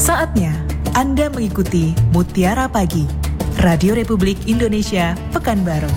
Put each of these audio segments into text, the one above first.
Saatnya Anda mengikuti Mutiara Pagi, Radio Republik Indonesia, Pekanbaru.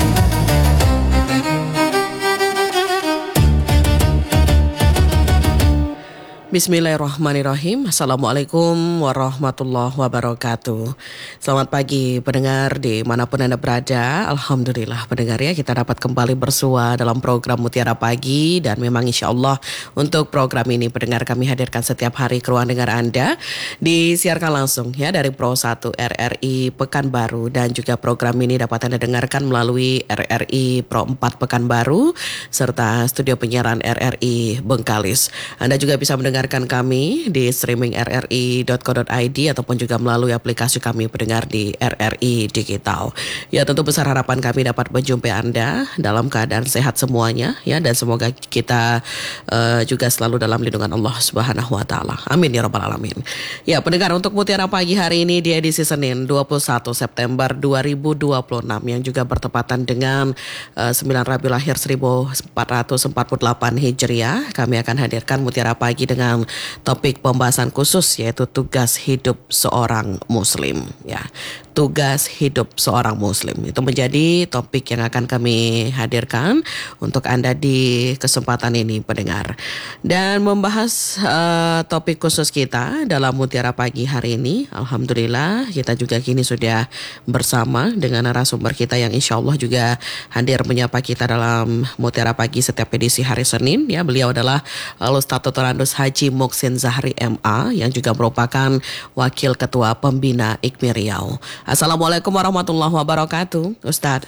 Bismillahirrahmanirrahim. Assalamualaikum warahmatullahi wabarakatuh. Selamat pagi pendengar dimanapun Anda berada. Alhamdulillah pendengar ya, kita dapat kembali bersua dalam program Mutiara Pagi. Dan memang insya Allah untuk program ini pendengar kami hadirkan setiap hari ke ruang dengar Anda. Disiarkan langsung ya dari Pro 1 RRI Pekanbaru. Dan juga program ini dapat Anda dengarkan melalui RRI Pro 4 Pekanbaru serta studio penyiaran RRI Bengkalis. Anda juga bisa mendengarkan kami di streaming rri.co.id ataupun juga melalui aplikasi kami pendengar di RRI Digital. Ya, tentu besar harapan kami dapat menjumpai Anda dalam keadaan sehat semuanya ya, dan semoga kita juga selalu dalam lindungan Allah Subhanahu wa taala. Amin ya rabbal alamin. Ya, pendengar, untuk Mutiara Pagi hari ini di edisi Senin 21 September 2026 yang juga bertepatan dengan 9 Rabiul Akhir 1448 Hijriah, kami akan hadirkan Mutiara Pagi dengan topik pembahasan khusus, yaitu tugas hidup seorang muslim ya. Tugas hidup seorang muslim itu menjadi topik yang akan kami hadirkan untuk Anda di kesempatan ini pendengar. Dan membahas topik khusus kita dalam Mutiara Pagi hari ini, alhamdulillah kita juga kini sudah bersama dengan narasumber kita yang insya Allah juga hadir menyapa kita dalam Mutiara Pagi setiap edisi hari Senin ya. Beliau adalah Ustaz Dr. Haji Muhsin Zahri MA yang juga merupakan Wakil Ketua Pembina IKMI Riau. Assalamualaikum warahmatullahi wabarakatuh, Ustadz.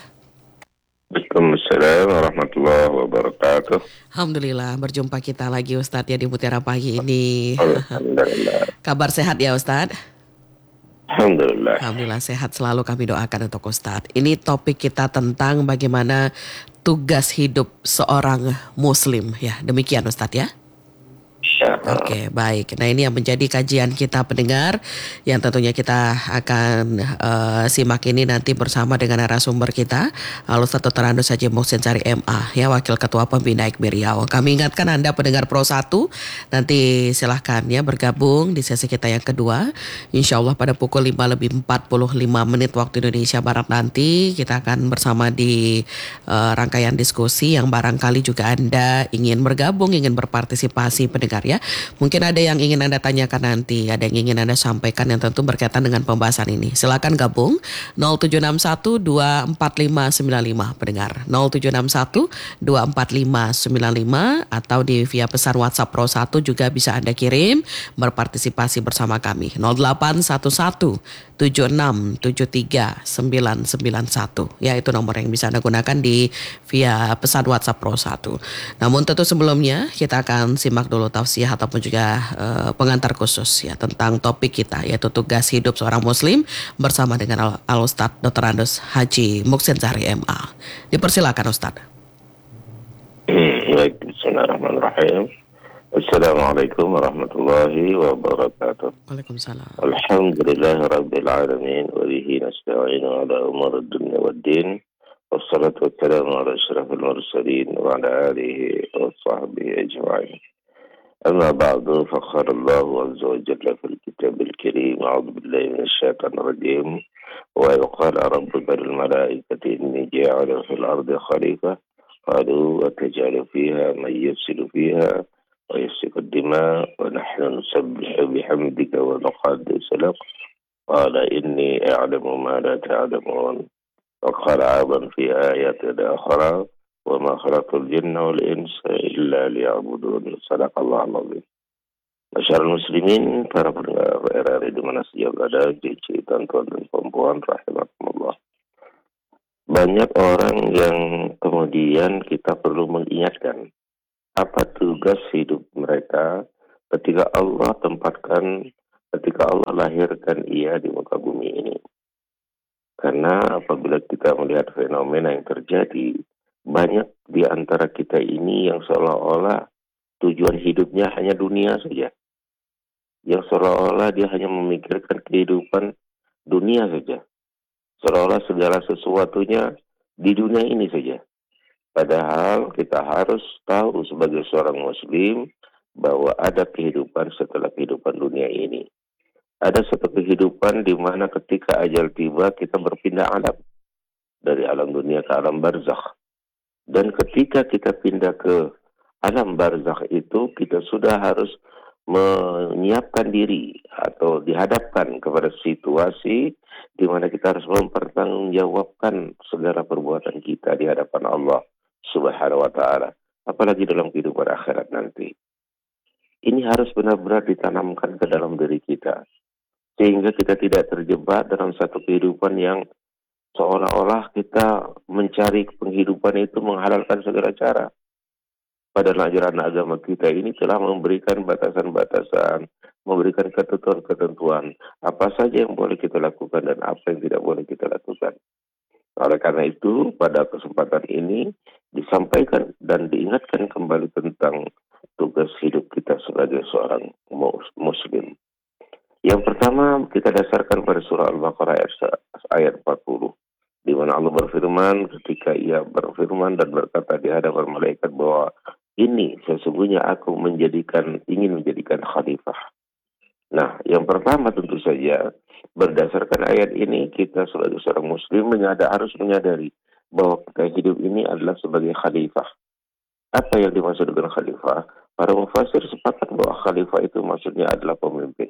Waalaikumsalam warahmatullahi wabarakatuh. Alhamdulillah berjumpa kita lagi Ustadz ya di Mutiara Pagi ini. Alhamdulillah. Kabar sehat ya Ustadz? Alhamdulillah. Alhamdulillah sehat selalu kami doakan untuk Ustadz. Ini topik kita tentang bagaimana tugas hidup seorang muslim ya. Demikian Ustadz ya. Oke, baik. Nah, ini yang menjadi kajian kita pendengar yang tentunya kita akan simak ini nanti bersama dengan narasumber kita, Ustaz Dr. Haji Muhsin Zahri MA ya, Wakil Ketua Pembina IKMI Riau. Kami ingatkan Anda pendengar Pro 1 nanti silahkan ya bergabung di sesi kita yang kedua. Insya Allah pada pukul 5:45 waktu Indonesia Barat nanti kita akan bersama di rangkaian diskusi yang barangkali juga Anda ingin bergabung, ingin berpartisipasi pendengar ya. Mungkin ada yang ingin Anda tanyakan nanti, ada yang ingin Anda sampaikan yang tentu berkaitan dengan pembahasan ini. Silakan gabung 0761-24595 pendengar. 0761-24595 atau di via pesan WhatsApp Pro 1 juga bisa Anda kirim berpartisipasi bersama kami. 0811-7673-991. Ya, itu nomor yang bisa Anda gunakan di via pesan WhatsApp Pro 1. Namun tentu sebelumnya kita akan simak dulu tausiah ataupun juga pengantar khusus ya tentang topik kita, yaitu tugas hidup seorang muslim bersama dengan Al-Ustaz Dr. Haji Muhsin Zahri MA. Dipersilakan Ustaz. Baik, bismillahirrahmanirrahim. Assalamualaikum warahmatullahi wabarakatuh. Waalaikumsalam. Alhamdulillahirabbil alamin wa bihi nasta'inu ala umuri dunya waddin. Wassalatu wassalamu ala asyrafil mursalin wa ala alihi wa sahbihi ajma'in. أما بعد فقال الله عز وجل في الكتاب الكريم أعوذ بالله من الشيطان الرجيم وإذ قال ربك للملائكة إني جاعل في الأرض خليفة قالوا وتجعل فيها من يفسد فيها ويسفك الدماء ونحن نسبح بحمدك ونقدس لك قال إني أعلم ما لا تعلمون وقال أيضا في آيات أخرى وما خلقت الجن والإنس إلا ليعبدون. Sadaqallahul azim. Masyarul muslimin, para pendengar RRI di mana saja berada, cici, tuan-tuan dan perempuan, rahimakumullah. Banyak orang yang kemudian kita perlu mengingatkan apa tugas hidup mereka ketika Allah lahirkan ia di muka bumi ini. Karena apabila kita melihat fenomena yang terjadi, banyak di antara kita ini yang seolah-olah tujuan hidupnya hanya dunia saja. Yang seolah-olah dia hanya memikirkan kehidupan dunia saja. Seolah-olah segala sesuatunya di dunia ini saja. Padahal kita harus tahu sebagai seorang muslim bahwa ada kehidupan setelah kehidupan dunia ini. Ada satu kehidupan di mana ketika ajal tiba kita berpindah alam. Dari alam dunia ke alam barzakh. Dan ketika kita pindah ke alam barzakh itu, kita sudah harus menyiapkan diri atau dihadapkan kepada situasi di mana kita harus mempertanggungjawabkan segala perbuatan kita di hadapan Allah Subhanahu wa taala, apalagi dalam kehidupan akhirat nanti. Ini harus benar-benar ditanamkan ke dalam diri kita sehingga kita tidak terjebak dalam satu kehidupan yang seolah-olah kita mencari penghidupan itu menghalalkan segala cara. Padahal ajaran agama kita ini telah memberikan batasan-batasan, memberikan ketentuan-ketentuan, apa saja yang boleh kita lakukan dan apa yang tidak boleh kita lakukan. Oleh karena itu, pada kesempatan ini disampaikan dan diingatkan kembali tentang tugas hidup kita sebagai seorang muslim. Yang pertama kita dasarkan pada surah Al-Baqarah ayat 40. Di mana Allah berfirman ketika ia berfirman dan berkata di hadapan malaikat bahwa ini sesungguhnya aku ingin menjadikan khalifah. Nah, yang pertama tentu saja berdasarkan ayat ini kita sebagai seorang muslim harus menyadari bahwa kita hidup ini adalah sebagai khalifah. Apa yang dimaksud dengan khalifah? Para mufassir sepakat bahwa khalifah itu maksudnya adalah pemimpin.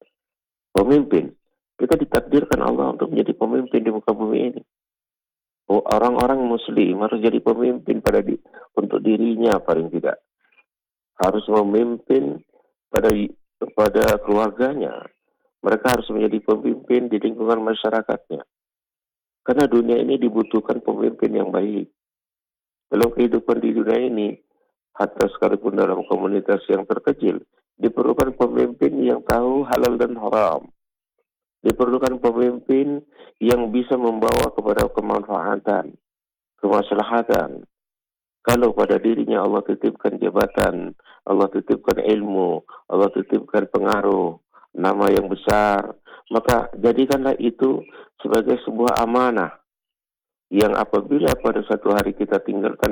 Pemimpin. Kita ditakdirkan Allah untuk menjadi pemimpin di muka bumi ini. Orang-orang muslim harus jadi pemimpin untuk dirinya paling tidak. Harus memimpin pada keluarganya. Mereka harus menjadi pemimpin di lingkungan masyarakatnya. Karena dunia ini dibutuhkan pemimpin yang baik. Dalam kehidupan di dunia ini, hatta sekalipun dalam komunitas yang terkecil, diperlukan pemimpin yang tahu halal dan haram. Diperlukan pemimpin yang bisa membawa kepada kemanfaatan, kemaslahatan. Kalau pada dirinya Allah titipkan jabatan, Allah titipkan ilmu, Allah titipkan pengaruh, nama yang besar, maka jadikanlah itu sebagai sebuah amanah yang apabila pada satu hari kita tinggalkan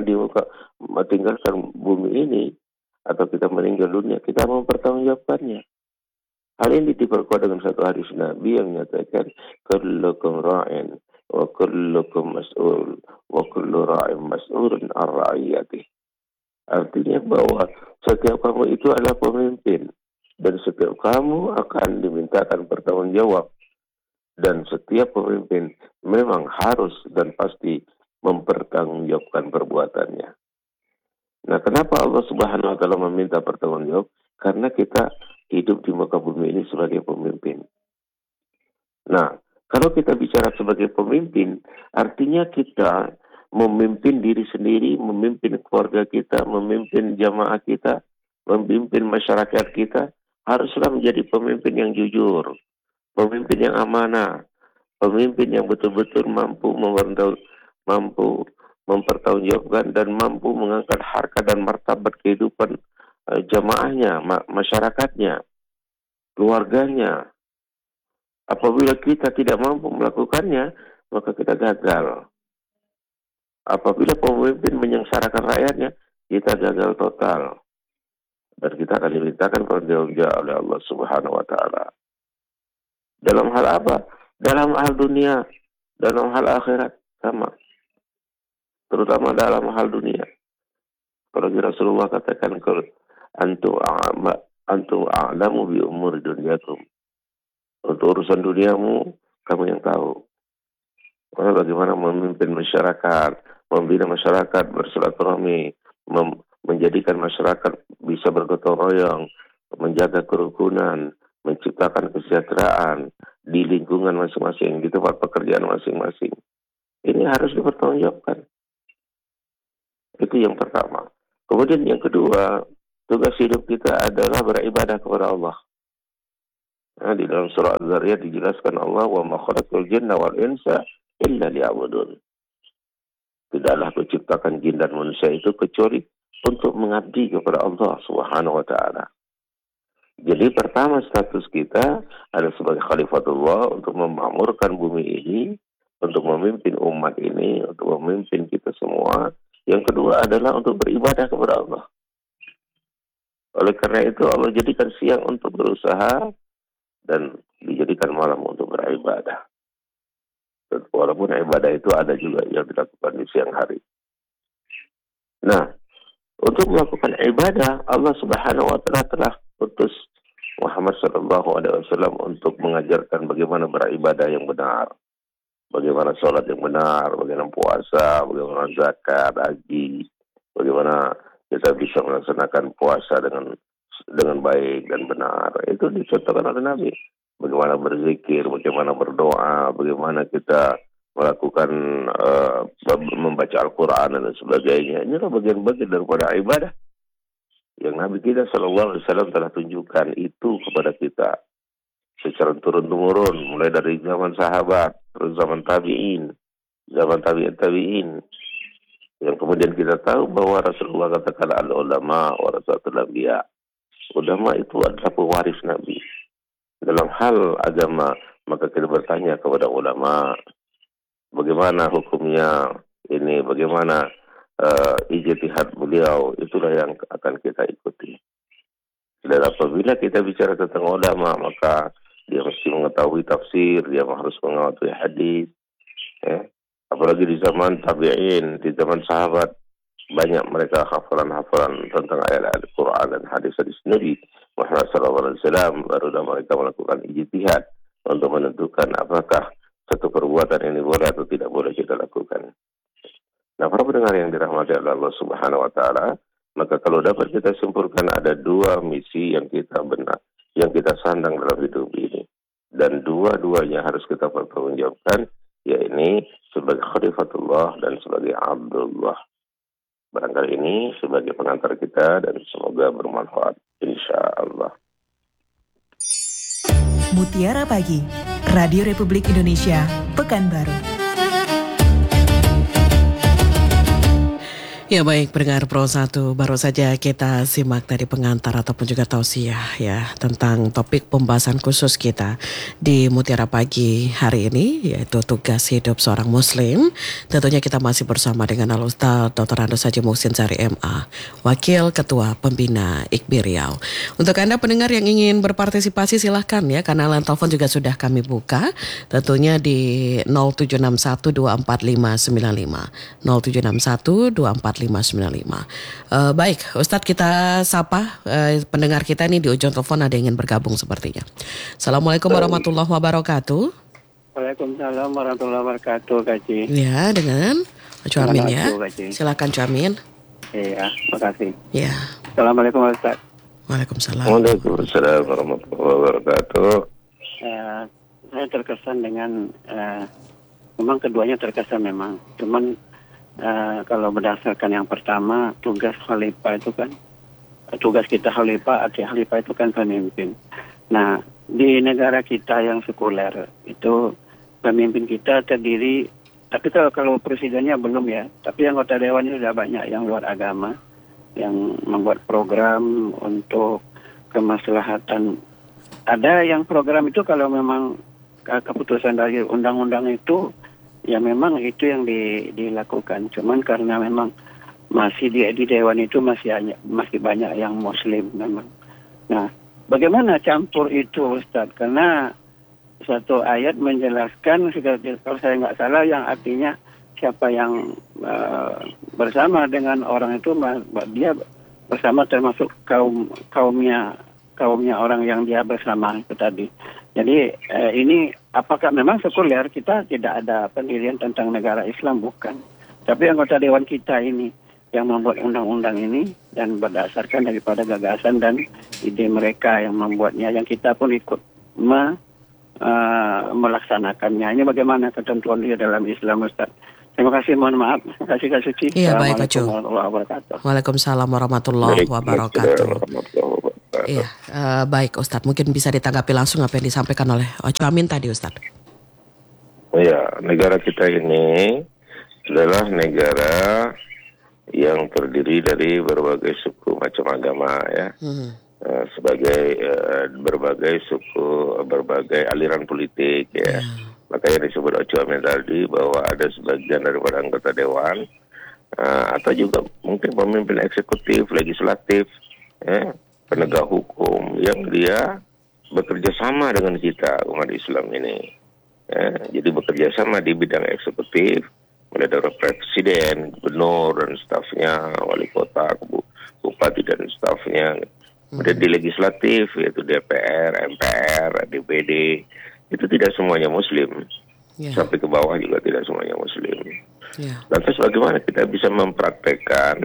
bumi ini atau kita meninggal dunia, kita mempertanggungjawabkannya. Hal ini diperkuat dengan satu hadis Nabi yang menyatakan kullukum ra'in wa kullukum mas'ul wa kullu ra'in mas'ulun an ra'iyatih. Artinya bahwa setiap kamu itu adalah pemimpin dan setiap kamu akan dimintakan bertanggungjawab. Dan setiap pemimpin memang harus dan pasti mempertanggungjawabkan perbuatannya. Nah, kenapa Allah Subhanahu wa taala meminta pertanggungjawab? Karena kita hidup di muka bumi ini sebagai pemimpin. Nah, kalau kita bicara sebagai pemimpin, artinya kita memimpin diri sendiri, memimpin keluarga kita, memimpin jamaah kita, memimpin masyarakat kita, haruslah menjadi pemimpin yang jujur, pemimpin yang amanah, pemimpin yang betul-betul mampu mempertanggungjawabkan dan mampu mengangkat harkat dan martabat kehidupan jamaahnya, masyarakatnya, keluarganya. Apabila kita tidak mampu melakukannya, maka kita gagal. Apabila pemimpin menyengsarakan rakyatnya, kita gagal total. Dan kita akan dimintakan pertanggungjawab oleh Allah Subhanahu wa taala. Dalam hal apa? Dalam hal dunia, dalam hal akhirat sama. Terutama dalam hal dunia. Kalau Rasulullah katakan antum a'lamu bi umuri dunyakum. Untuk urusan duniamu, kamu yang tahu. Bagaimana memimpin masyarakat, membina masyarakat, bersilaturahmi, menjadikan masyarakat bisa bergotong royong, menjaga kerukunan, menciptakan kesejahteraan di lingkungan masing-masing, di tempat pekerjaan masing-masing. Ini harus dipertanggungjawabkan. Itu yang pertama. Kemudian yang kedua, tugas hidup kita adalah beribadah kepada Allah. Nah, di dalam surah Az-Zariyat dijelaskan Allah, wa ma khalaqtul jinna wal insa illa liya'budun. Tidaklah kuciptakan jin dan manusia itu kecuali untuk mengabdi kepada Allah Subhanahu wa taala. Jadi pertama status kita adalah sebagai khalifatullah untuk memakmurkan bumi ini, untuk memimpin umat ini, untuk memimpin kita semua. Yang kedua adalah untuk beribadah kepada Allah. Oleh karena itu Allah jadikan siang untuk berusaha dan di jadikan malam untuk beribadah. Walaupun ibadah itu ada juga yang dilakukan di siang hari. Nah, untuk melakukan ibadah, Allah Subhanahu wa taala telah utus Muhammad sallallahu alaihi wasallam untuk mengajarkan bagaimana beribadah yang benar. Bagaimana sholat yang benar, bagaimana puasa, bagaimana zakat, haji, bagaimana kita bisa melaksanakan puasa dengan baik dan benar. Itu dicontohkan oleh Nabi. Bagaimana berzikir, bagaimana berdoa, bagaimana kita melakukan membaca Al-Quran dan sebagainya. Inilah bagian-bagian daripada ibadah yang Nabi kita Sallallahu Alaihi Wasallam telah tunjukkan itu kepada kita secara turun-temurun, mulai dari zaman sahabat, terus zaman tabi'in, zaman tabi'in, yang kemudian kita tahu bahwa Rasulullah katakan al-ulama warasatul anbiya. Ulama itu adalah pewaris Nabi. Dalam hal agama, maka kita bertanya kepada ulama, bagaimana hukumnya ini, bagaimana ijtihad beliau, itulah yang akan kita ikuti. Dan apabila kita bicara tentang ulama, maka dia mesti mengetahui tafsir, dia harus mengetahui hadis. Apalagi di zaman tabi'in, di zaman sahabat, banyak mereka hafalan-hafalan tentang ayat Al-Quran dan hadis-hadis Nabi Muhammad SAW. Baru mereka melakukan ijtihad untuk menentukan apakah satu perbuatan ini boleh atau tidak boleh kita lakukan. Nah, para pendengar yang dirahmati Allah Subhanahu wa taala, maka kalau dapat kita simpulkan ada dua misi yang kita sandang dalam hidup ini. Dan dua-duanya harus kita pertanggungjawabkan, yaitu sebagai khalifatullah dan sebagai abdullah. Barangkali ini sebagai pengantar kita dan semoga bermanfaat, insyaallah. Mutiara Pagi, Radio Republik Indonesia, Pekanbaru. Ya baik, pendengar Pro 1, baru saja kita simak dari pengantar ataupun juga tausiah ya tentang topik pembahasan khusus kita di Mutiara Pagi hari ini, yaitu tugas hidup seorang muslim. Tentunya kita masih bersama dengan Al-Ustaz Dr. Andes Haji Muhsin Syari MA, Wakil Ketua Pembina IKBI Riau. Untuk Anda pendengar yang ingin berpartisipasi silahkan ya, karena line telepon juga sudah kami buka, tentunya di 0761245595, 0761245595. Baik, Ustadz, kita sapa pendengar kita ini di ujung telepon, ada yang ingin bergabung sepertinya. Assalamualaikum warahmatullahi wabarakatuh. Waalaikumsalam warahmatullahi wabarakatuh, Kaci. Ya, dengan Cu Amin ya. Silakan Cu Amin. Iya, makasih. Ya. Assalamualaikum Ustaz. Waalaikumsalam. Waalaikumsalam warahmatullahi wabarakatuh. Saya terkesan dengan memang keduanya terkesan memang. Cuman kalau berdasarkan yang pertama, tugas khalifah itu kan, tugas kita khalifah, arti khalifah itu kan pemimpin. Nah, di negara kita yang sekuler itu pemimpin kita terdiri, tapi kalau presidennya belum ya, tapi anggota dewannya sudah banyak yang luar agama, yang membuat program untuk kemaslahatan. Ada yang program itu kalau memang keputusan dari undang-undang itu, ya memang itu yang dilakukan. Cuman karena memang masih di Dewan itu masih banyak yang Muslim memang. Nah, bagaimana campur itu Ustaz? Karena satu ayat menjelaskan, kalau saya nggak salah, yang artinya siapa yang bersama dengan orang itu, dia bersama termasuk kaumnya orang yang dia bersama itu tadi. Jadi ini apakah memang sekuler, kita tidak ada pendirian tentang negara Islam, bukan. Tapi anggota dewan kita ini yang membuat undang-undang ini dan berdasarkan daripada gagasan dan ide mereka yang membuatnya, yang kita pun ikut melaksanakannya. Ini bagaimana ketentuan dia dalam Islam, Ustaz? Terima kasih, mohon maaf. Terima kasih Kak Suci. Iya, baik Pak Cu. Waalaikumsalam warahmatullahi wabarakatuh. Iya, baik Ustadz, mungkin bisa ditanggapi langsung apa yang disampaikan oleh Cu Amin tadi, Ustadz. Ya, negara kita ini adalah negara yang terdiri dari berbagai suku macam agama ya, sebagai berbagai suku, berbagai aliran politik ya. Makanya disebut Cu Amin tadi bahwa ada sebagian daripada anggota dewan atau juga mungkin pemimpin eksekutif, legislatif, penegak hukum yang dia bekerja sama dengan kita umat Islam ini. Jadi bekerja sama di bidang eksekutif, mulai dari presiden, gubernur dan stafnya, wali kota, bupati dan stafnya. Kemudian di legislatif yaitu DPR, MPR, DPD, itu tidak semuanya Muslim. Sampai ke bawah juga tidak semuanya Muslim. Lantas bagaimana kita bisa mempraktekkan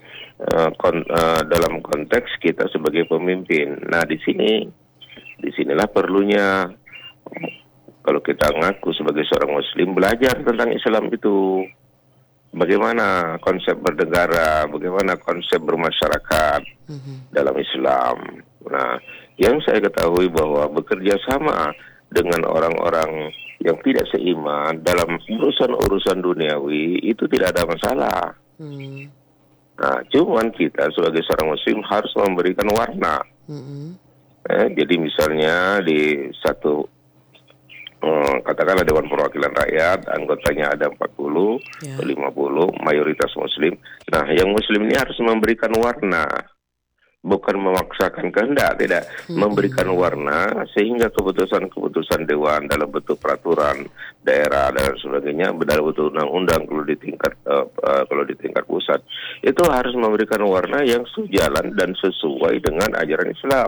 dalam konteks kita sebagai pemimpin? Nah, disinilah perlunya kalau kita ngaku sebagai seorang Muslim belajar tentang Islam itu. Bagaimana konsep bernegara, bagaimana konsep bermasyarakat dalam Islam. Nah, yang saya ketahui bahwa bekerja sama dengan orang-orang yang tidak seiman dalam urusan-urusan duniawi itu tidak ada masalah. Nah, cuman kita sebagai seorang Muslim harus memberikan warna. Jadi misalnya di satu katakanlah Dewan Perwakilan Rakyat, anggotanya ada 40, 50, mayoritas Muslim. Nah, yang Muslim ini harus memberikan warna, bukan memaksakan kehendak, tidak. Memberikan warna sehingga keputusan-keputusan Dewan dalam bentuk peraturan daerah dan sebagainya, dalam bentuk undang-undang kalau di tingkat pusat, itu harus memberikan warna yang sejalan dan sesuai dengan ajaran Islam.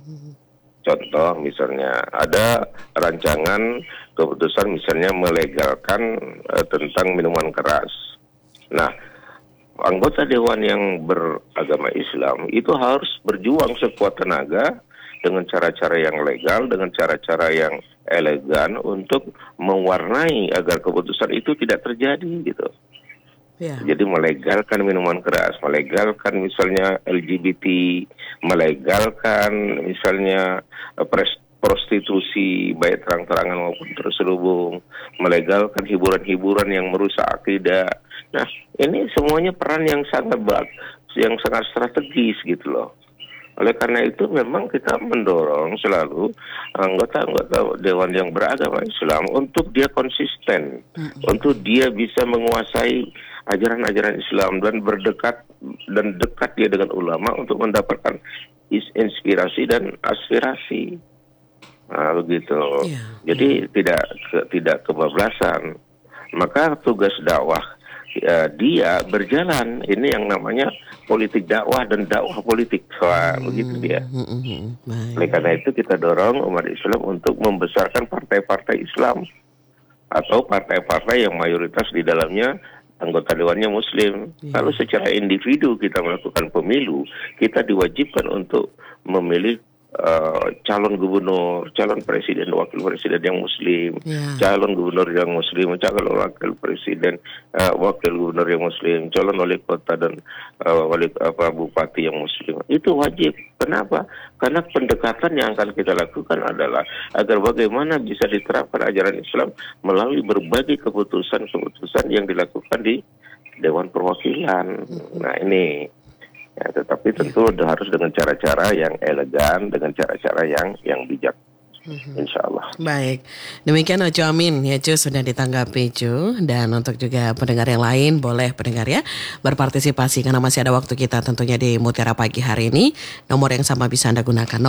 Contoh misalnya ada rancangan keputusan misalnya melegalkan tentang minuman keras. Nah, anggota dewan yang beragama Islam itu harus berjuang sekuat tenaga dengan cara-cara yang legal, dengan cara-cara yang elegan untuk mewarnai agar keputusan itu tidak terjadi gitu. Jadi melegalkan minuman keras, melegalkan misalnya LGBT, melegalkan misalnya prostitusi baik terang-terangan maupun terselubung, melegalkan hiburan-hiburan yang merusak akidah. Nah, ini semuanya peran yang sangat strategis gitu loh. Oleh karena itu memang kita mendorong selalu anggota-anggota dewan yang beragama Islam untuk dia konsisten, untuk dia bisa menguasai ajaran-ajaran Islam dan dekat dia dengan ulama untuk mendapatkan inspirasi dan aspirasi. Nah, begitu. Jadi tidak kebablasan. Maka tugas dakwah dia berjalan. Ini yang namanya politik dakwah dan dakwah politik. Begitu dia. Oleh karena itu kita dorong umat Islam untuk membesarkan partai-partai Islam atau partai-partai yang mayoritas di dalamnya anggota dewannya Muslim. Kalau secara individu kita melakukan pemilu, kita diwajibkan untuk memilih calon gubernur, calon presiden, wakil presiden yang Muslim, calon gubernur yang Muslim, calon wakil presiden, wakil gubernur yang Muslim, calon wali kota dan bupati yang Muslim. Itu wajib. Kenapa? Karena pendekatan yang akan kita lakukan adalah agar bagaimana bisa diterapkan ajaran Islam melalui berbagai keputusan-keputusan yang dilakukan di Dewan Perwakilan. Nah ini. Ya, tetapi tentu harus dengan cara-cara yang elegan, dengan cara-cara yang bijak. Insya Allah. Baik, demikian Ojo Amin ya Cu, sudah ditanggapi Cu. Dan untuk juga pendengar yang lain, boleh pendengar ya berpartisipasi karena masih ada waktu kita tentunya di Mutiara Pagi hari ini. Nomor yang sama bisa Anda gunakan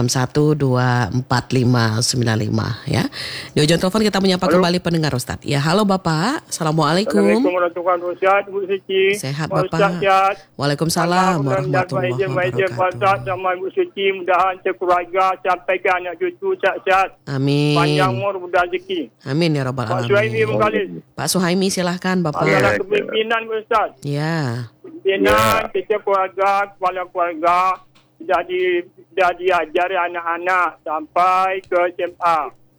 0761-24595 ya. Di ujung telepon kita menyapa kembali pendengar Ustadz. Ya, halo Bapak, Assalamualaikum. Assalamualaikum warahmatullahi wabarakatuh, Bu Suci. Sehat Bapak. Waalaikumsalam warahmatullahi wabarakatuh. Sama Bu Suci, mudahan sekeluarga sampai ke anak cucu sehat-sehat. Amin. Panjang umur, mudah rezeki. Amin ya Rabbal Alamin. Pak Suhaimi mengkalis. Pak Suhaimi silahkan Bapak. Adalah kepimpinan Ustaz. Ya. Pimpinan kita keluarga, kepala keluarga sudah diajari anak-anak sampai ke SMA.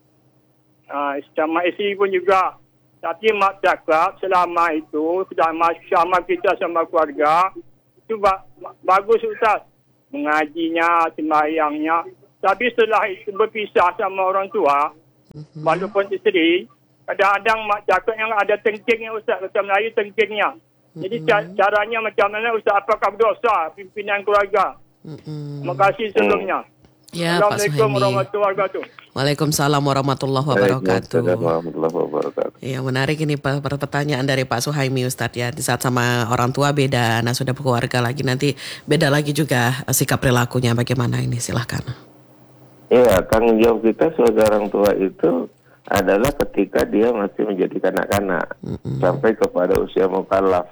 Sama isteri pun juga. Tapi mak cakap selama itu sama kita sama keluarga itu bagus Ustaz. Mengajinya, sembahyangnya. Tapi setelah itu berpisah sama orang tua, walaupun isteri, kadang-kadang mak cakap yang ada tengkingnya Ustaz, kata Melayu tengkingnya. Jadi caranya macam mana Ustaz, apakah berdosa pimpinan keluarga? Terima kasih sebelumnya. Ya, Assalamualaikum Pak warahmatullahi wabarakatuh. Waalaikumsalam warahmatullahi wabarakatuh. Warahmatullahi wabarakatuh. Ya, menarik ini pertanyaan dari Pak Suhaimi Ustadz ya. Di saat sama orang tua beda, nah sudah berkeluarga lagi nanti beda lagi juga sikap perilakunya bagaimana ini, silahkan. Iya, tanggung jawab kita sebagai orang tua itu adalah ketika dia masih menjadi kanak-kanak sampai kepada usia mukallaf.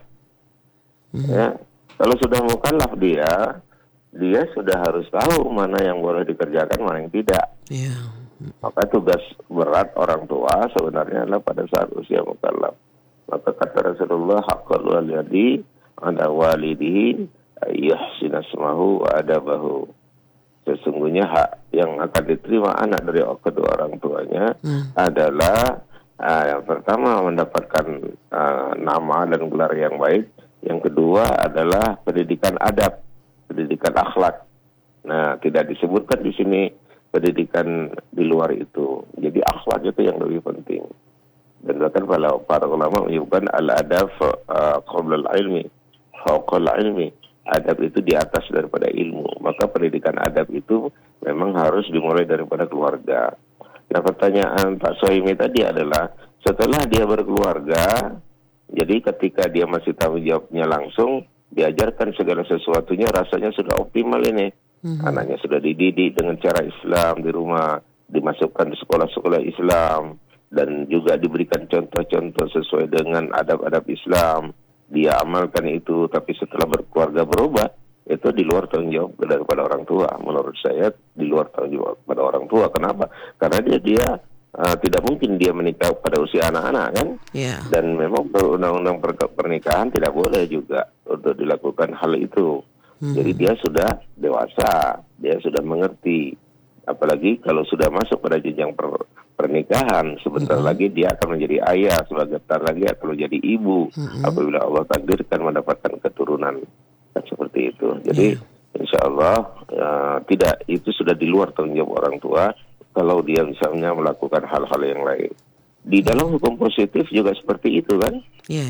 Ya, kalau sudah mukallaf dia sudah harus tahu mana yang boleh dikerjakan, mana yang tidak. Maka tugas berat orang tua sebenarnya adalah pada saat usia mukallaf. Maka kata Rasulullah, haqqul walidi ala walidihi yuhsina asmahu wa adabahu. Sesungguhnya hak yang akan diterima anak dari kedua orang tuanya adalah yang pertama mendapatkan nama dan gelar yang baik. Yang kedua adalah pendidikan adab, pendidikan akhlak. Nah, tidak disebutkan di sini pendidikan di luar itu. Jadi akhlak itu yang lebih penting. Dan bahkan para ulama menyebutkan al-adab qabla al-ilmi, fawqa al-ilmi. Adab itu di atas daripada ilmu. Maka pendidikan adab itu memang harus dimulai daripada keluarga. Nah, pertanyaan Pak Sohimi tadi adalah setelah dia berkeluarga, jadi ketika dia masih tanggung jawabnya langsung, diajarkan segala sesuatunya, rasanya sudah optimal ini. Anaknya sudah dididik dengan cara Islam di rumah, dimasukkan di sekolah-sekolah Islam, dan juga diberikan contoh-contoh sesuai dengan adab-adab Islam. Dia amalkan itu, tapi setelah berkeluarga berubah, itu di luar tanggung jawab daripada orang tua. Menurut saya di luar tanggung jawab pada orang tua. Kenapa? Karena dia tidak mungkin dia menikah pada usia anak-anak kan? Dan memang undang-undang pernikahan tidak boleh juga untuk dilakukan hal itu. Jadi dia sudah dewasa, dia sudah mengerti. Apalagi kalau sudah masuk pada jenjang pernikahan, sebentar lagi dia akan menjadi ayah, sebentar lagi akan menjadi ibu, apabila Allah takdirkan mendapatkan keturunan seperti itu. Jadi insya Allah tidak, itu sudah di luar tanggung jawab orang tua kalau dia misalnya melakukan hal-hal yang lain. Di dalam hukum positif juga seperti itu kan?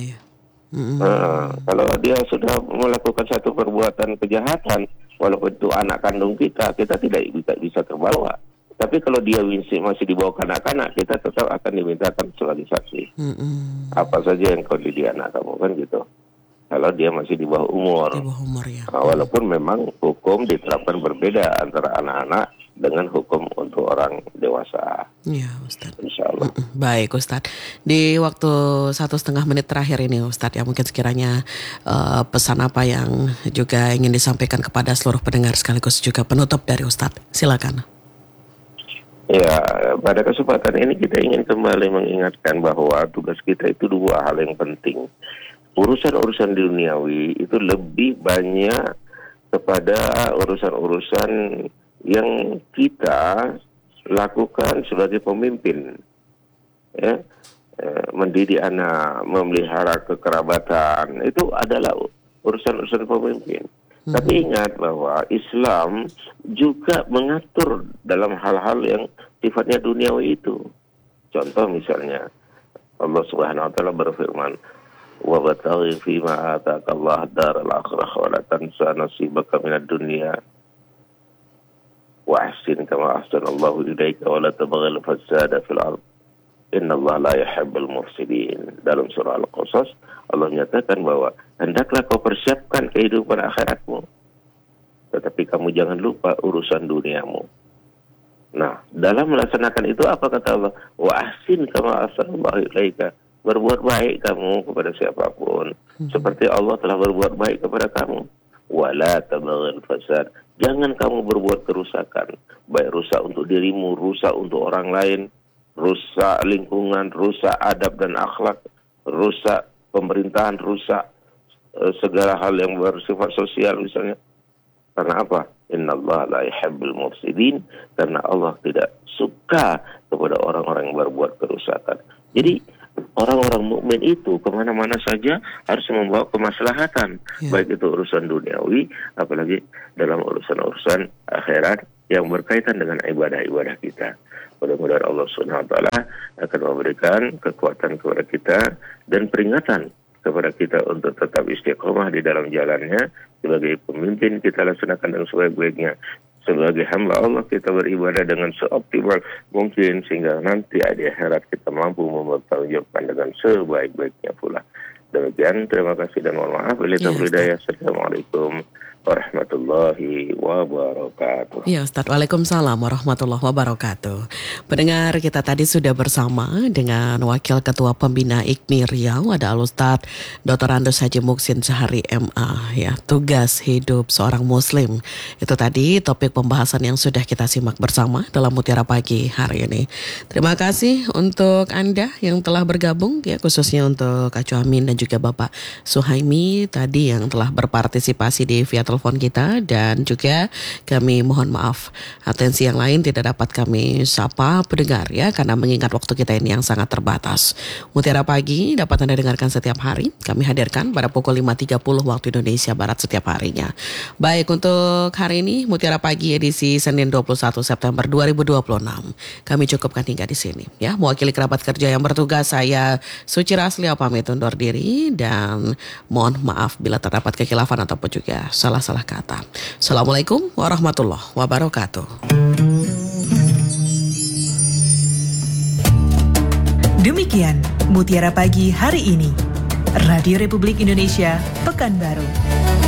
Kalau dia sudah melakukan satu perbuatan kejahatan, walaupun itu anak kandung kita tidak bisa terbawa. Tapi kalau dia masih di bawah kanak-kanak, kita tetap akan dimintakan sebagai saksi. Apa saja yang kau didik anak kamu kan gitu. Kalau dia masih di bawah umur. Walaupun memang hukum diterapkan berbeda antara anak-anak dengan hukum untuk orang dewasa. Ya, Ustaz. Insya Allah. Baik, Ustaz. Di waktu 1,5 menit terakhir ini, Ustaz, ya mungkin sekiranya pesan apa yang juga ingin disampaikan kepada seluruh pendengar sekaligus juga penutup dari Ustaz. Silakan. Ya, pada kesempatan ini kita ingin kembali mengingatkan bahwa tugas kita itu dua hal yang penting. Urusan-urusan duniawi itu lebih banyak kepada urusan-urusan yang kita lakukan sebagai pemimpin. Ya, mendidik anak, memelihara kekerabatan, itu adalah urusan-urusan pemimpin. Tapi ingat bahwa Islam juga mengatur dalam hal-hal yang sifatnya duniawi itu. Contoh misalnya, Allah Subhanahu wa taala berfirman, "Wa bataghi fima ataka Allah daral akhirah wa la tansa nasibaka minad dunya wa ahsin kama ahsanallahu ilaika wa la tabghil fasada fil ardh. Innallaha la yuhibbul mufsidin." Dalam surah Al-Qasas Allah menyatakan bahwa hendaklah kau persiapkan kehidupan akhiratmu, tetapi kamu jangan lupa urusan duniamu. Nah, dalam melaksanakan itu apa kata Allah? Wa ahsin kama ahsanallahu ilaika. Berbuat baik kamu kepada siapapun seperti Allah telah berbuat baik kepada kamu. Wala tabghil fasad. Jangan kamu berbuat kerusakan, baik rusak untuk dirimu, rusak untuk orang lain, rusak lingkungan, rusak adab dan akhlak, rusak pemerintahan, rusak segala hal yang bersifat sosial misalnya. Karena apa? Innallaha la yuhibbul mufsidin. Karena Allah tidak suka kepada orang-orang yang berbuat kerusakan. Jadi orang-orang mukmin itu kemana-mana saja harus membawa kemaslahatan, baik itu urusan duniawi, apalagi dalam urusan-urusan akhirat yang berkaitan dengan ibadah-ibadah kita. Mudah-mudahan Allah Subhanahu wa taala akan memberikan kekuatan kepada kita dan peringatan kepada kita untuk tetap istiqomah di dalam jalannya. Sebagai pemimpin kita laksanakan dengan sebaik-baiknya. Sebagai hamba Allah kita beribadah dengan seoptimal mungkin sehingga nanti di akhirat kita mampu mempertanggungjawabkan dengan sebaik-baiknya pula. Demikian, terima kasih dan mohon maaf. Assalamualaikum warahmatullahi wabarakatuh. Ya Ustaz, Waalaikumsalam warahmatullahi wabarakatuh. Pendengar, kita tadi sudah bersama dengan Wakil Ketua Pembina IKMI Riau, ada Al-Ustaz Dr. Andos Haji Muksin Syahari MA, ya, tugas hidup seorang muslim. Itu tadi topik pembahasan yang sudah kita simak bersama dalam Mutiara Pagi hari ini. Terima kasih untuk Anda yang telah bergabung, ya, khususnya untuk Kak Amin dan juga Bapak Suhaimi tadi yang telah berpartisipasi di via telepon kita, dan juga kami mohon maaf atensi yang lain tidak dapat kami sapa pendengar, ya, karena mengingat waktu kita ini yang sangat terbatas. Mutiara Pagi dapat Anda dengarkan setiap hari, kami hadirkan pada pukul 5.30 waktu Indonesia Barat setiap harinya. Baik, untuk hari ini Mutiara Pagi edisi Senin 21 September 2026 kami cukupkan hingga di sini, ya. Mewakili kerabat kerja yang bertugas, saya Suci Raslia pamit undur diri dan mohon maaf bila terdapat kekhilafan ataupun juga salah-salah kata. Assalamualaikum warahmatullahi wabarakatuh. Demikian Mutiara Pagi hari ini. Radio Republik Indonesia, Pekanbaru.